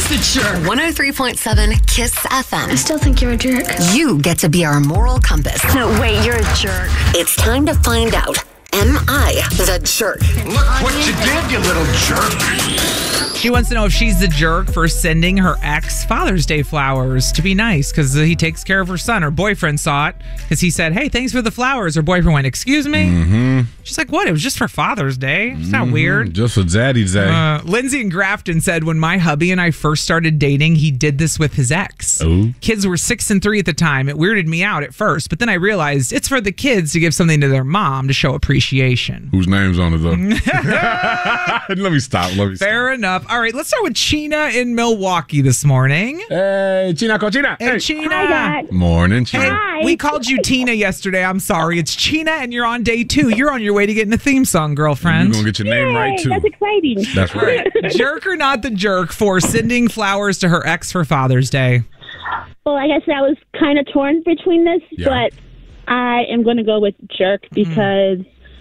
It's The Jerk. 103.7 KISS FM. I still think you're a jerk. You get to be our moral compass. No, wait, you're a jerk. It's time to find out. Am I the jerk? Look what you did, you little jerk. She wants to know if she's the jerk for sending her ex Father's Day flowers to be nice because he takes care of her son. Her boyfriend saw it because he said, hey, thanks for the flowers. Her boyfriend went, excuse me? Mm-hmm. She's like, what? It was just for Father's Day. It's not weird. Just for Zaddy's Day. Lindsay in Grafton said, when my hubby and I first started dating, he did this with his ex. Oh. Kids were 6 and 3 at the time. It weirded me out at first, but then I realized it's for the kids to give something to their mom to show appreciation. Whose name's on it, though? Let me stop. Fair enough. All right, let's start with China in Milwaukee this morning. Hey, China, Cochina. Hey, China. Hi, Dad. Morning, China. Hey, Hi. we called you Tina yesterday. I'm sorry. It's China, and you're on day 2. You're on your way to getting a theme song, girlfriend. You're going to get your name right, too. That's exciting. That's right. Jerk or not the jerk for sending flowers to her ex for Father's Day? Well, like I said, I was kind of torn between this, Yeah. but I am going to go with jerk because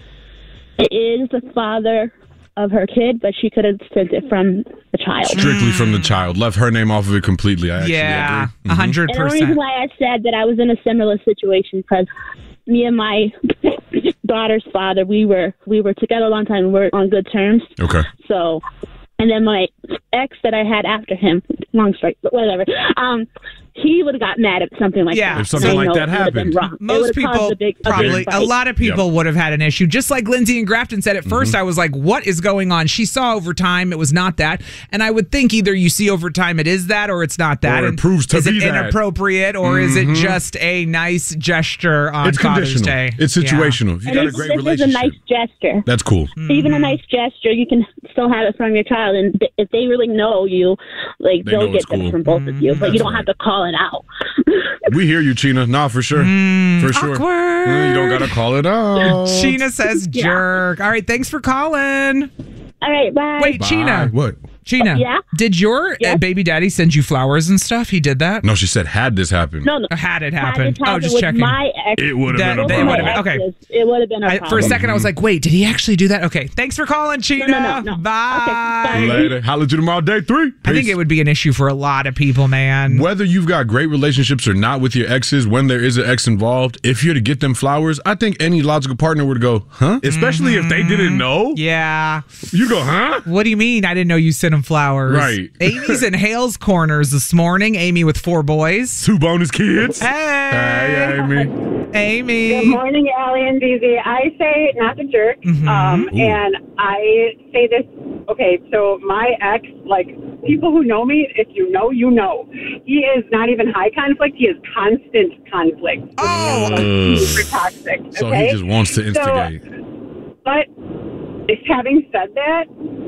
it is the father of her kid, but she could have sent it from the child. Strictly from the child. Left her name off of it completely. I actually Yeah, agree. Mhm. 100%. And the reason why I said that I was in a similar situation because me and my daughter's father, we were together a long time. We were on good terms. Okay. So, and then my ex that I had after him, long story, but whatever. He would have got mad at something like Yeah. that. If something I like know that it would have been happened. wrong. It Most would have people caused a big probably, fight. a lot of people would have had an issue. Just like Lindsay and Grafton said at first, I was like, what is going on? She saw over time it was not that. And I would think either you see over time it is that or it's not that. Or it And proves to is be it that. inappropriate or is it just a nice gesture on It's Father's conditional. Day? It's situational. If you And got a this great is a relationship. nice gesture. That's cool. Even a nice gesture, you can still have it from your child. And if they really know you, like, They know they'll it's get that cool. from both of you. But you don't have to call it out. We hear you, China. Nah, for sure. For sure. Awkward. You don't got to call it out. Sheena says jerk. All right, thanks for calling. All right, bye. Wait, Bye. Sheena. What? Sheena, Yeah? did your Yeah? baby daddy send you flowers and stuff? He did that? No, she said, had this happened. No. Had it Had happen? this happened Just with checking. my ex. It would have That- been a they problem. would've been- okay. It would have been a For a problem. second, I was like, wait, did he actually do that? Okay, thanks for calling, Sheena. No. Bye. Okay, bye. Later. Holla at you tomorrow, day 3. I think Peace. it would be an issue for a lot of people, man. Whether you've got great relationships or not with your exes, when there is an ex involved, if you're to get them flowers, I think any logical partner would go, huh? Especially if they didn't know. Yeah. You go, huh? What do you mean? I didn't know you sent him flowers. Right. Amy's in Hales Corners this morning. Amy with 4 boys. 2 bonus kids. Hey, Hey, Amy. Amy. Good morning, Allie and DZ. I say not the jerk, and I say this. Okay, so my ex, like people who know me, if you know, you know. He is not even high conflict; he is constant conflict. Oh. Super toxic. So okay? he just wants to instigate. But having said that,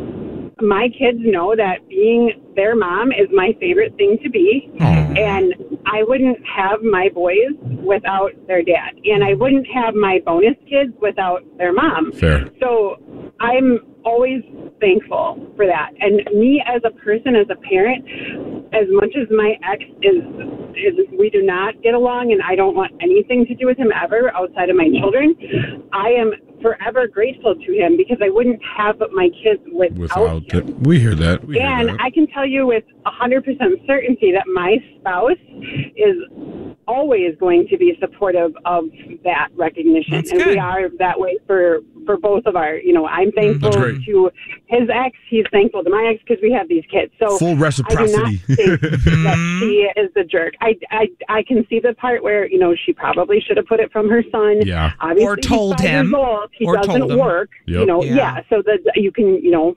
my kids know that being their mom is my favorite thing to be. And I wouldn't have my boys without their dad. And I wouldn't have my bonus kids without their mom. Fair. So I'm always thankful for that. And me as a person, as a parent, as much as my ex is we do not get along and I don't want anything to do with him ever outside of my children, I am forever grateful to him because I wouldn't have my kids without him. We hear that. We hear And that. I can tell you with 100% certainty that my spouse is always going to be supportive of that recognition. That's and good. we are that way for both of our, I'm thankful That's great. to his ex. He's thankful to my ex because we have these kids. So Full I do reciprocity. not think that she is the jerk. I can see the part where, she probably should have put it from her son. Yeah. Obviously, Or told he's 5 him. years old. He Or told doesn't him. work. Yep. Yeah. So that you can,